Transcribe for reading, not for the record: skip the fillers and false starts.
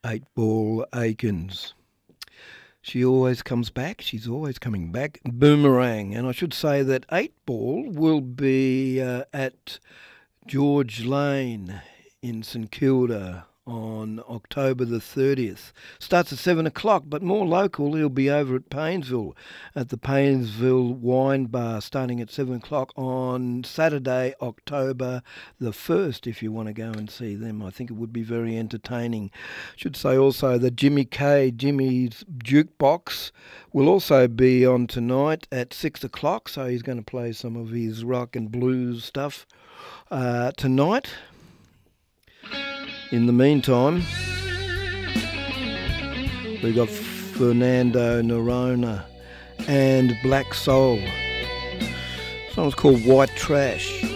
Eight Ball Aikens. She always comes back. She's always coming back. Boomerang. And I should say that Eight Ball will be at George Lane in St Kilda on October the 30th. Starts at 7 o'clock, but more local, he'll be over at Paynesville at the Paynesville Wine Bar starting at 7 o'clock on Saturday, October the 1st, if you want to go and see them. I think it would be very entertaining. Should say also that Jimmy K, Jimmy's Jukebox, will also be on tonight at 6 o'clock, so he's going to play some of his rock and blues stuff tonight. In the meantime, we got Fernando Noronha and Black Soul. Song's called White Trash.